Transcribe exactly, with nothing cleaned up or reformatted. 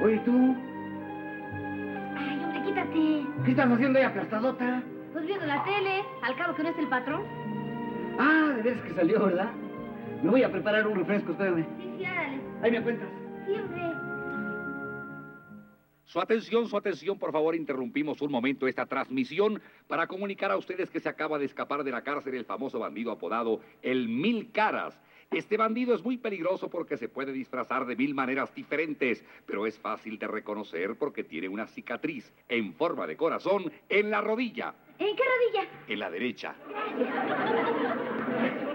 Oye, ¿tú? Ay, hombre, quítate. ¿Qué estás haciendo ahí aplastadota? Pues viendo la tele, al cabo que no es el patrón. Ah, de veras que salió, ¿verdad? Me voy a preparar un refresco, espérame. Sí, sí, dale. Ahí me cuentas. Sí, hombre. Su atención, su atención, por favor, interrumpimos un momento esta transmisión para comunicar a ustedes que se acaba de escapar de la cárcel el famoso bandido apodado El Mil Caras. Este bandido es muy peligroso porque se puede disfrazar de mil maneras diferentes, pero es fácil de reconocer porque tiene una cicatriz en forma de corazón en la rodilla. ¿En qué rodilla? En la derecha.